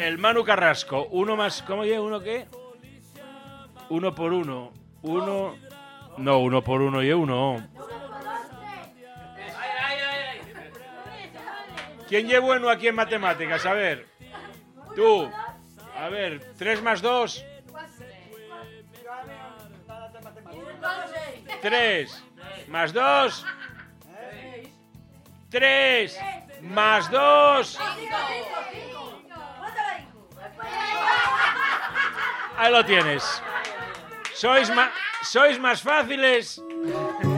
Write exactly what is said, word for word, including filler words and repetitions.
el Manu Carrasco. Uno más... ¿Cómo llega? ¿Uno qué? Uno por uno. Uno... No, uno por uno y uno. ¿Quién lleva bueno aquí en matemáticas? A ver. Tú. A ver, tres más dos. Tres. Más dos. Tres. Más dos. Ahí lo tienes. Sois más, sois más fáciles.